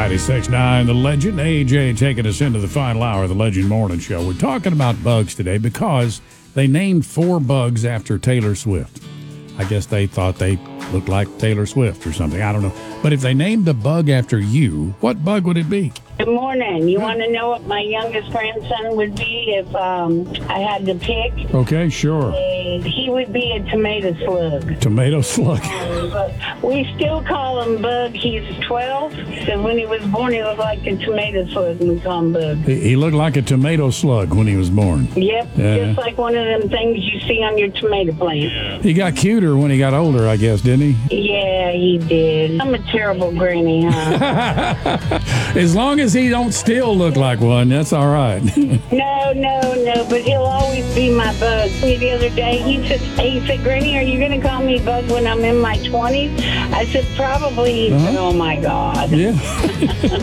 96.9, The Legend. AJ taking us into the final hour of the Legend Morning Show. We're talking about bugs today because they named 4 bugs after Taylor Swift. I guess they thought they looked like Taylor Swift or something. I don't know. But if they named a bug after you, what bug would it be? Good morning. You want to know what my youngest grandson would be if I had to pick? Okay, sure. He would be a tomato slug. Tomato slug. But we still call him Bug. He's 12. So when he was born, he looked like a tomato slug, and we call him Bug. He looked like a tomato slug when he was born. Yep, just like one of them things you see on your tomato plant. He got cuter when he got older, I guess, didn't he? Yeah, he did. I'm a terrible granny, huh? As long as he don't still look like one, that's all right. No, but he'll always be my Bug. The other day, he said, Granny, are you going to call me Bug when I'm in my 20s? I said, probably. He said, oh, my God. Yeah.